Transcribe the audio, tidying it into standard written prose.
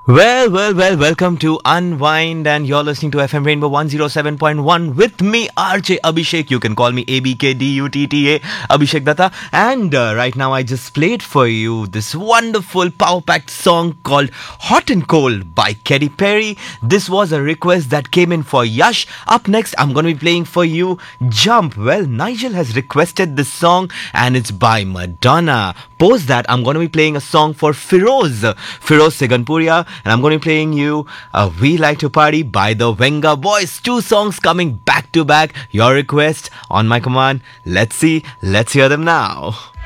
Welcome to Unwind, and you're listening to FM Rainbow 107.1 with me, RJ Abhishek. You can call me ABKDUTTA, Abhishek Datta. And right now, I just played for you this wonderful power packed song called Hot and Cold by Katy Perry. This was a request that came in for Yash. Up next, I'm going to be playing for you Jump. Well, Nigel has requested this song, and it's by Madonna. Post that, I'm going to be playing a song for Firoz Siganpuria, and I'm going to be playing you We Like to Party by the Venga Boys. Two songs coming back to back. Your request on my command. Let's hear them now.